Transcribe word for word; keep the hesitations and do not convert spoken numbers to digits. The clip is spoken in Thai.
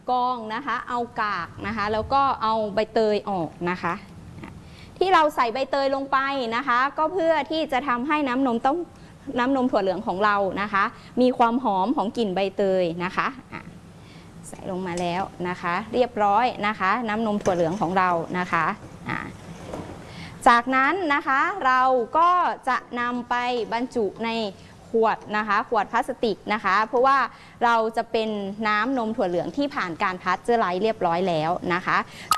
กรองนะคะเอากากนะคะแล้วก็เอาใบเตยออกนะคะที่เราใส่ใบเตยลงไปนะคะก็เพื่อที่จะทำให้น้ำนมต้องน้ำนมถั่วเหลืองของเรานะคะมีความหอมของกลิ่นใบเตยนะคะใส่ลงมาแล้วนะคะเรียบร้อยนะคะน้ำนมถั่วเหลืองของเรานะคะจากนั้นนะคะเราก็จะนำไปบรรจุในขวดนะคะขวดพลาสติกนะคะเพราะว่าเราจะเป็นน้ำนมถั่วเหลืองที่ผ่านการพาสเจอร์ไลซ์เรียบร้อยแล้วนะคะ